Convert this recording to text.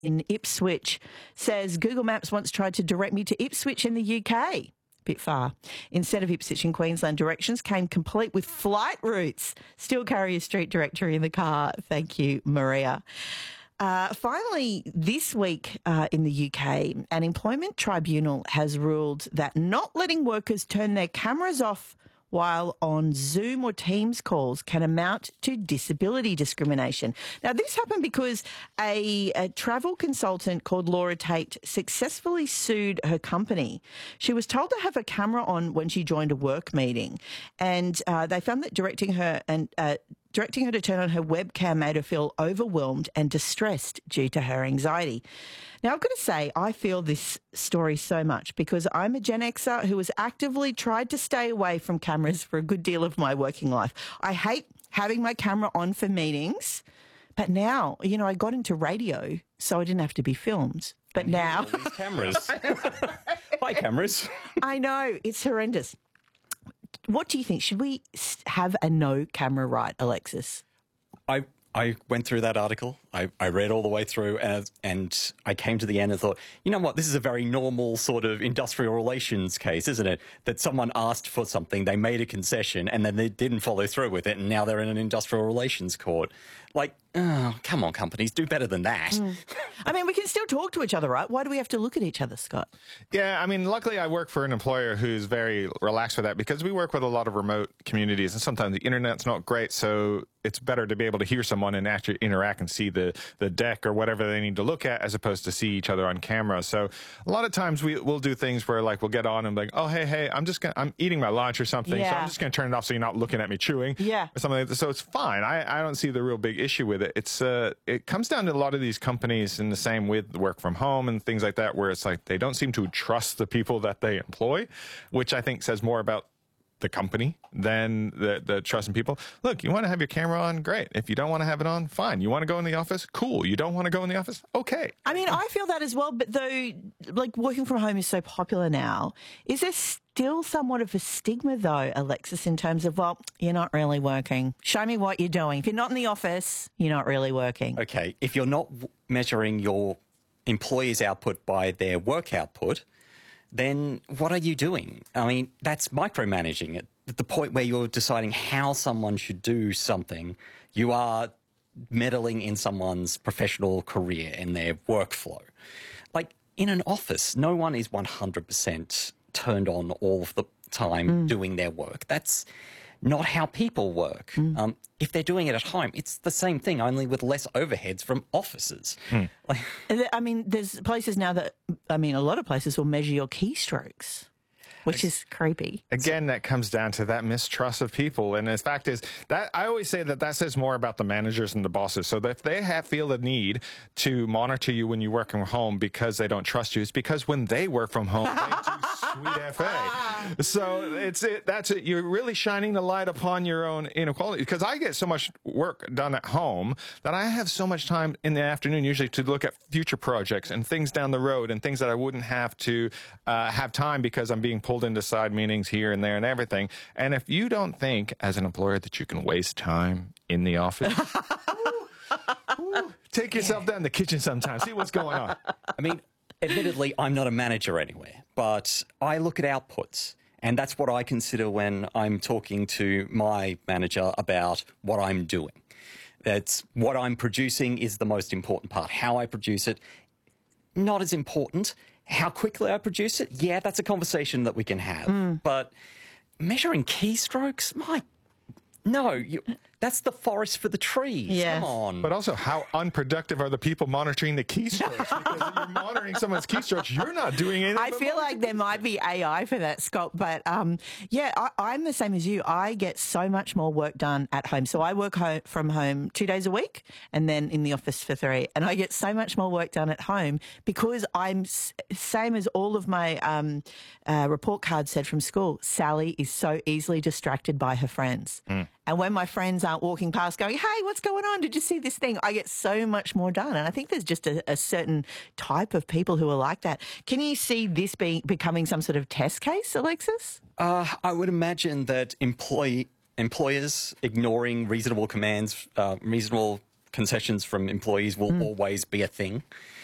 in Ipswich says Google Maps once tried to direct me to Ipswich in the UK. Bit far. Instead of Ipswich in Queensland, directions came complete with flight routes. Still carry a street directory in the car. Thank you, Maria. Finally, this week in the UK, an employment tribunal has ruled that not letting workers turn their cameras off while on Zoom or Teams calls can amount to disability discrimination. Now, this happened because a travel consultant called Laura Tate successfully sued her company. She was told to have a camera on when she joined a work meeting, and they found that directing her to turn on her webcam made her feel overwhelmed and distressed due to her anxiety. Now, I've got to say, I feel this story so much because I'm a Gen Xer who has actively tried to stay away from cameras for a good deal of my working life. I hate having my camera on for meetings, but now, I got into radio, so I didn't have to be filmed. But now... These cameras. Hi, cameras. I know, it's horrendous. What do you think? Should we have a no camera right, Alexis? I went through that article. I read all the way through and I came to the end and thought, you know what, this is a very normal sort of industrial relations case, isn't it? That someone asked for something, they made a concession, and then they didn't follow through with it, and now they're in an industrial relations court. Like, oh, come on, companies, do better than that. I mean, we can still talk to each other, right? Why do we have to look at each other, Scott? Yeah, I mean, luckily I work for an employer who's very relaxed with that because we work with a lot of remote communities, and sometimes the internet's not great, so it's better to be able to hear someone and actually interact and see the deck or whatever they need to look at as opposed to see each other on camera. So a lot of times we'll do things where like we'll get on and be like, oh, hey, I'm eating my lunch or something, so I'm just going to turn it off so you're not looking at me chewing or something like that. So it's fine. I don't see the real big issue with it. It comes down to a lot of these companies in the same with work from home and things like that, where it's like they don't seem to trust the people that they employ, which I think says more about the company than the trusting people. Look, you want to have your camera on? Great. If you don't want to have it on, fine. You want to go in the office? Cool. You don't want to go in the office? Okay. I mean, I feel that as well, but though, like, working from home is so popular now, is there still somewhat of a stigma, though, Alexis, in terms of, well, you're not really working. Show me what you're doing. If you're not in the office, you're not really working. Okay. If you're not measuring your employees' output by their work output, then what are you doing? I mean, that's micromanaging it. At the point where you're deciding how someone should do something, you are meddling in someone's professional career and their workflow. Like, in an office, no one is 100% turned on all of the time doing their work. That's not how people work. If they're doing it at home, it's the same thing, only with less overheads from offices. I mean, there's places now that, a lot of places will measure your keystrokes, which is creepy. Again, that comes down to that mistrust of people. And the fact is that I always say that says more about the managers and the bosses. So that if they feel the need to monitor you when you work from home because they don't trust you, it's because when they work from home, they do sweet FA. So that's it. You're really shining the light upon your own inequality. Because I get so much work done at home that I have so much time in the afternoon usually to look at future projects and things down the road and things that I wouldn't have to have time because I'm being pulled into side meetings here and there and everything. And if you don't think as an employer that you can waste time in the office, take yourself down to the kitchen sometime, see what's going on. I mean, admittedly, I'm not a manager anywhere, but I look at outputs, and that's what I consider when I'm talking to my manager about what I'm doing. That's what I'm producing is the most important part. How I produce it, not as important. How quickly I produce it, yeah, that's a conversation that we can have. But measuring keystrokes, that's the forest for the trees. Yes. Come on. But also, how unproductive are the people monitoring the keystrokes? Because if you're monitoring someone's keystrokes, you're not doing anything. I feel like there might be AI for that, Scott. But I'm the same as you. I get so much more work done at home. So I work from home 2 days a week and then in the office for 3. And I get so much more work done at home because I'm same as all of my report cards said from school. Sally is so easily distracted by her friends. And when my friends aren't walking past going, hey, what's going on? Did you see this thing? I get so much more done. And I think there's just a certain type of people who are like that. Can you see this becoming some sort of test case, Alexis? I would imagine that employers ignoring reasonable commands, reasonable concessions from employees will always be a thing.